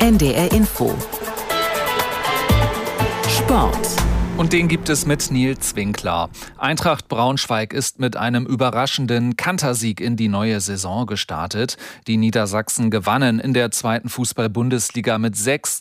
NDR Info. Sport. Und den gibt es mit Nils Winkler. Eintracht Braunschweig ist mit einem überraschenden Kantersieg in die neue Saison gestartet. Die Niedersachsen gewannen in der zweiten Fußball-Bundesliga mit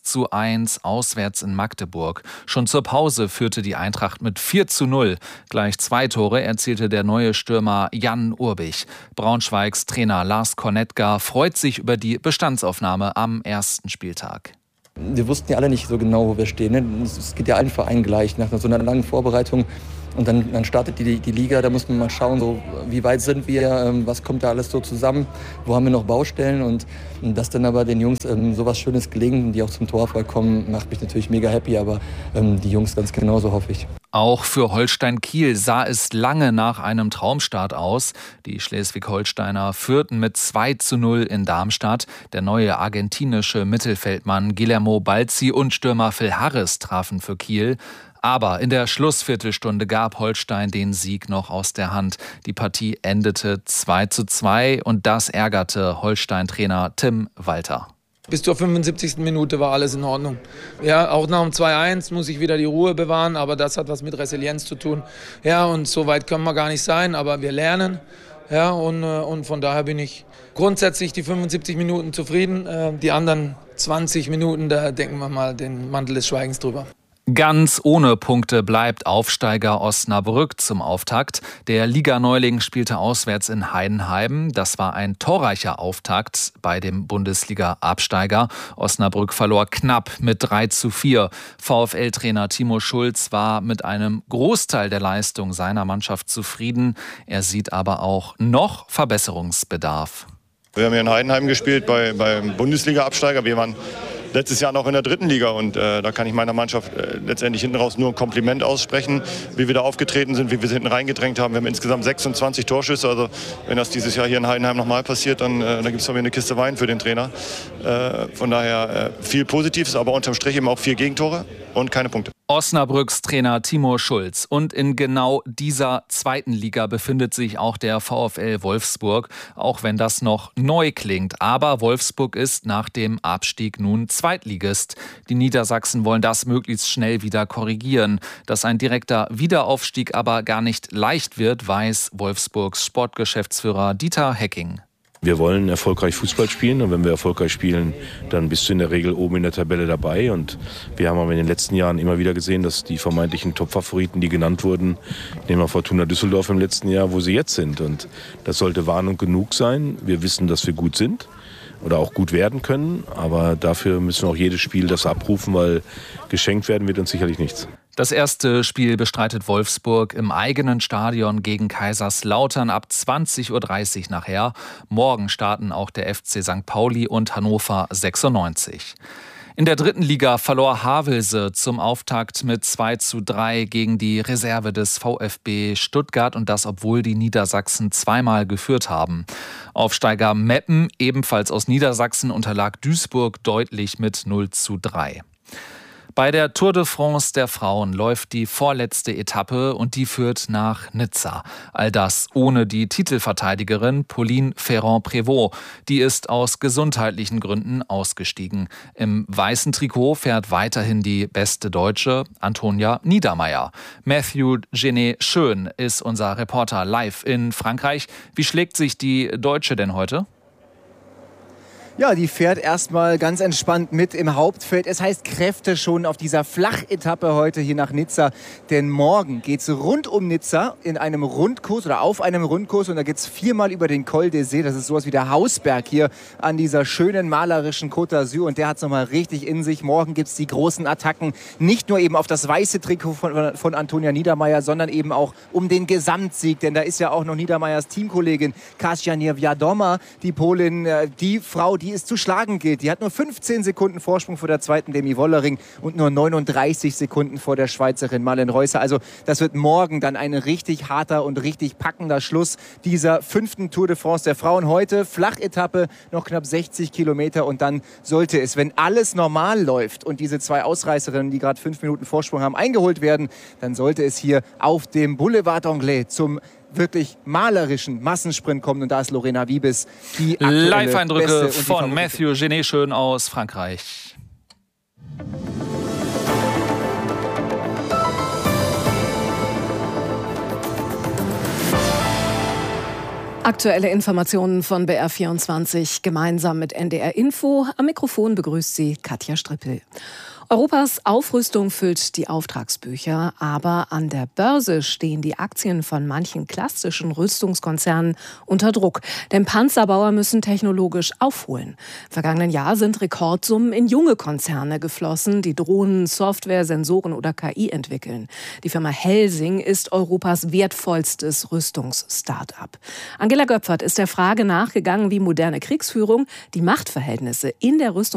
6:1 auswärts in Magdeburg. Schon zur Pause führte die Eintracht mit 4:0. Gleich 2 Tore erzielte der neue Stürmer Jan Urbich. Braunschweigs Trainer Lars Kornetka freut sich über die Bestandsaufnahme am ersten Spieltag. Wir wussten ja alle nicht so genau, wo wir stehen. Es geht ja allen Vereinen gleich nach so einer langen Vorbereitung. Und dann startet die Liga, da muss man mal schauen, so, wie weit sind wir, was kommt da alles so zusammen, wo haben wir noch Baustellen. Und dass dann aber den Jungs so was Schönes gelingt, die auch zum Torerfolg kommen, macht mich natürlich mega happy, aber die Jungs ganz genauso, hoffe ich. Auch für Holstein Kiel sah es lange nach einem Traumstart aus. Die Schleswig-Holsteiner führten mit 2:0 in Darmstadt. Der neue argentinische Mittelfeldmann Guillermo Balzi und Stürmer Phil Harris trafen für Kiel. Aber in der Schlussviertelstunde gab Holstein den Sieg noch aus der Hand. Die Partie endete 2:2 und das ärgerte Holstein-Trainer Tim Walter. Bis zur 75. Minute war alles in Ordnung. Ja, auch nach dem 2:1 muss ich wieder die Ruhe bewahren, aber das hat was mit Resilienz zu tun. Ja, und so weit können wir gar nicht sein, aber wir lernen. Ja, und von daher bin ich grundsätzlich die 75 Minuten zufrieden. Die anderen 20 Minuten, da denken wir mal den Mantel des Schweigens drüber. Ganz ohne Punkte bleibt Aufsteiger Osnabrück zum Auftakt. Der Liganeuling spielte auswärts in Heidenheim. Das war ein torreicher Auftakt bei dem Bundesliga-Absteiger. Osnabrück verlor knapp mit 3:4. VfL-Trainer Timo Schulz war mit einem Großteil der Leistung seiner Mannschaft zufrieden. Er sieht aber auch noch Verbesserungsbedarf. Wir haben hier in Heidenheim gespielt beim Bundesliga-Absteiger. Wir waren letztes Jahr noch in der dritten Liga und da kann ich meiner Mannschaft letztendlich hinten raus nur ein Kompliment aussprechen, wie wir da aufgetreten sind, wie wir sie hinten reingedrängt haben. Wir haben insgesamt 26 Torschüsse, also wenn das dieses Jahr hier in Heidenheim nochmal passiert, dann gibt es von mir eine Kiste Wein für den Trainer. Von daher viel Positives, aber unterm Strich eben auch 4 Gegentore und keine Punkte. Osnabrücks Trainer Timo Schulz. Und in genau dieser zweiten Liga befindet sich auch der VfL Wolfsburg, auch wenn das noch neu klingt. Aber Wolfsburg ist nach dem Abstieg nun Zweitligist. Die Niedersachsen wollen das möglichst schnell wieder korrigieren. Dass ein direkter Wiederaufstieg aber gar nicht leicht wird, weiß Wolfsburgs Sportgeschäftsführer Dieter Hecking. Wir wollen erfolgreich Fußball spielen und wenn wir erfolgreich spielen, dann bist du in der Regel oben in der Tabelle dabei. Und wir haben aber in den letzten Jahren immer wieder gesehen, dass die vermeintlichen Top-Favoriten, die genannt wurden, nehmen wir Fortuna Düsseldorf im letzten Jahr, wo sie jetzt sind. Und das sollte Warnung genug sein. Wir wissen, dass wir gut sind oder auch gut werden können, aber dafür müssen wir auch jedes Spiel das abrufen, weil geschenkt werden wird uns sicherlich nichts. Das erste Spiel bestreitet Wolfsburg im eigenen Stadion gegen Kaiserslautern ab 20:30 Uhr nachher. Morgen starten auch der FC St. Pauli und Hannover 96. In der dritten Liga verlor Havelse zum Auftakt mit 2:3 gegen die Reserve des VfB Stuttgart und das, obwohl die Niedersachsen zweimal geführt haben. Aufsteiger Meppen, ebenfalls aus Niedersachsen, unterlag Duisburg deutlich mit 0:3. Bei der Tour de France der Frauen läuft die vorletzte Etappe und die führt nach Nizza. All das ohne die Titelverteidigerin Pauline Ferrand-Prévot. Die ist aus gesundheitlichen Gründen ausgestiegen. Im weißen Trikot fährt weiterhin die beste Deutsche, Antonia Niedermeier. Matthew Genet-Schön ist unser Reporter live in Frankreich. Wie schlägt sich die Deutsche denn heute? Ja, die fährt erstmal ganz entspannt mit im Hauptfeld. Es heißt Kräfte schon auf dieser Flachetappe heute hier nach Nizza. Denn morgen geht es rund um Nizza in einem Rundkurs oder auf einem Rundkurs. Und da geht es 4-mal über den Col d'Essai. Das ist sowas wie der Hausberg hier an dieser schönen malerischen Côte d'Azur. Und der hat es nochmal richtig in sich. Morgen gibt es die großen Attacken. Nicht nur eben auf das weiße Trikot von Antonia Niedermeier, sondern eben auch um den Gesamtsieg. Denn da ist ja auch noch Niedermeiers Teamkollegin Kasia Niewiadoma, die Polin, die Frau, die es zu schlagen gilt. Die hat nur 15 Sekunden Vorsprung vor der zweiten Demi Wollering und nur 39 Sekunden vor der Schweizerin Malin Reusser. Also das wird morgen dann ein richtig harter und richtig packender Schluss dieser 5. Tour de France der Frauen. Heute Flachetappe, noch knapp 60 Kilometer und dann sollte es, wenn alles normal läuft und diese 2 Ausreißerinnen, die gerade 5 Minuten Vorsprung haben, eingeholt werden, dann sollte es hier auf dem Boulevard Anglais zum wirklich malerischen Massensprint kommt. Und da ist Lorena Wiebes die aktuelle Live-Eindrücke Beste von Matthew Genet-Schön aus Frankreich. Aktuelle Informationen von BR24 gemeinsam mit NDR Info. Am Mikrofon begrüßt sie Katja Strippel. Europas Aufrüstung füllt die Auftragsbücher, aber an der Börse stehen die Aktien von manchen klassischen Rüstungskonzernen unter Druck. Denn Panzerbauer müssen technologisch aufholen. Im vergangenen Jahr sind Rekordsummen in junge Konzerne geflossen, die Drohnen, Software, Sensoren oder KI entwickeln. Die Firma Helsing ist Europas wertvollstes Rüstungs-Start-up. Angela Göpfert ist der Frage nachgegangen, wie moderne Kriegsführung die Machtverhältnisse in der Rüstung